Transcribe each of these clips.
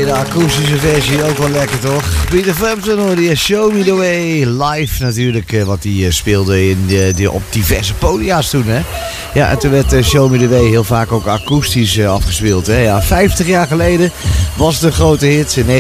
de akoestische versie ook wel lekker, toch? Peter Frampton hoorde je Show Me The Way live natuurlijk, wat hij speelde op diverse podia's toen, hè? Ja, en toen werd Show Me The Way heel vaak ook akoestisch afgespeeld, hè? Ja, 50 jaar geleden was het een grote hit. In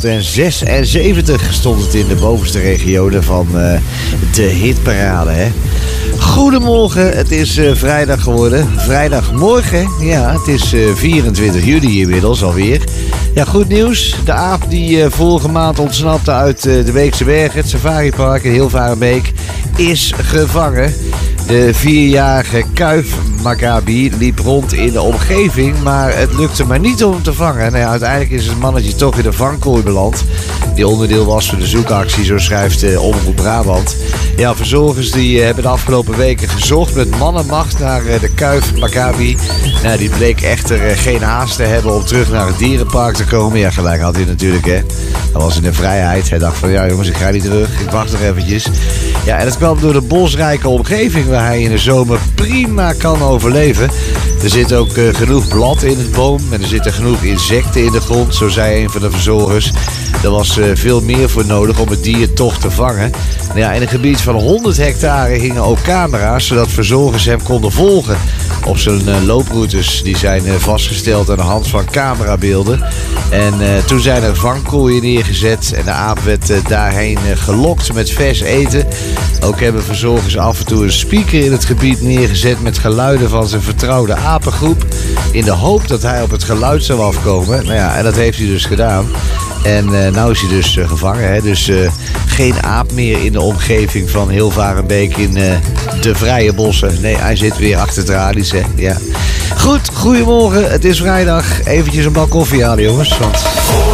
1976 stond het in de bovenste regionen van de hitparade, hè? Goedemorgen, het is vrijdag geworden. Vrijdagmorgen, ja, het is 24 juli inmiddels alweer. Ja, goed nieuws. De aap die vorige maand ontsnapte uit de Beekse Bergen, het safaripark in Hilvarenbeek, is gevangen. De 4-jarige kuif Maccabi liep rond in de omgeving, maar het lukte maar niet om hem te vangen. Nou ja, uiteindelijk is het mannetje toch in de vangkooi beland. Die onderdeel was van de zoekactie, zo schrijft Omroep Brabant. Ja, verzorgers die hebben de afgelopen weken gezocht met mannenmacht naar de kuif Maccabi. Nou, die bleek echter geen haast te hebben om terug naar het dierenpark te komen. Ja, gelijk had hij natuurlijk, hè. Hij was in de vrijheid. Hij dacht van, ja jongens, ik ga niet terug. Ik wacht nog eventjes. Ja, en dat kwam door de bosrijke omgeving waar hij in de zomer prima kan overleven. Er zit ook genoeg blad in het boom en er zitten genoeg insecten in de grond, zo zei een van de verzorgers. Er was veel meer voor nodig om het dier toch te vangen. Nou ja, in een gebied van 100 hectare hingen ook camera's, zodat verzorgers hem konden volgen op zijn looproutes. Die zijn vastgesteld aan de hand van camerabeelden. En toen zijn er vangkooien neergezet en de aap werd daarheen gelokt met vers eten. Ook hebben verzorgers af en toe een speaker in het gebied neergezet met geluiden van zijn vertrouwde apengroep, in de hoop dat hij op het geluid zou afkomen. Nou ja, en dat heeft hij dus gedaan. En nou is hij dus gevangen, hè? Dus geen aap meer in de omgeving van Hilvarenbeek in de vrije bossen. Nee, hij zit weer achter tralies, hè? Ja. Goed, goedemorgen, het is vrijdag. Eventjes een bak koffie halen, jongens, want